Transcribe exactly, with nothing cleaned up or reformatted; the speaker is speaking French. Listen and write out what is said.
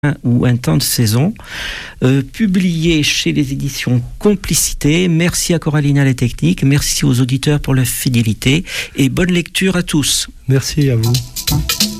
ou Un temps de saison, euh, publié chez les éditions Complicité. Merci à Coraline à la technique, merci aux auditeurs pour leur fidélité et bonne lecture à tous. Merci à vous.